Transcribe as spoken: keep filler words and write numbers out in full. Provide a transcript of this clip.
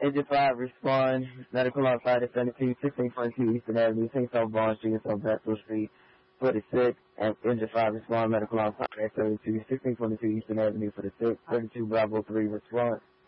Engine five, respond. Medical outside at seventy-two, sixteen twenty-two Eastern Avenue, Saint South Bond Street, South Bethel Street, for the sick. And Engine five, respond. Medical outside at seventy-two, sixteen twenty-two Eastern Avenue for the sick. thirty-two Bravo three, respond.